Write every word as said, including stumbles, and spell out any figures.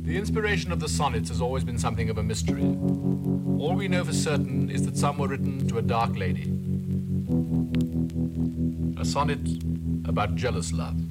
The inspiration of the sonnets has always been something of a mystery. All we know for certain is that some were written to a dark lady. A sonnet about jealous love.